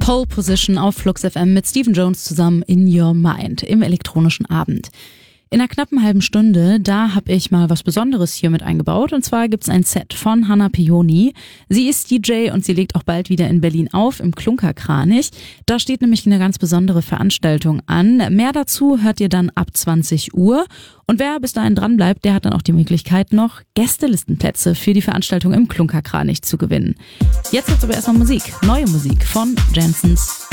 Pole Position auf Flux FM mit Stephen Jones zusammen in Your Mind im elektronischen Abend. In einer knappen halben Stunde, da habe ich mal was Besonderes hier mit eingebaut. Und zwar gibt's ein Set von Hannah Pioni. Sie ist DJ und sie legt auch bald wieder in Berlin auf, im Klunkerkranich. Da steht nämlich eine ganz besondere Veranstaltung an. Mehr dazu hört ihr dann ab 20 Uhr. Und wer bis dahin dran bleibt, der hat dann auch die Möglichkeit, noch Gästelistenplätze für die Veranstaltung im Klunkerkranich zu gewinnen. Jetzt gibt's aber erstmal Musik, neue Musik von Jensens.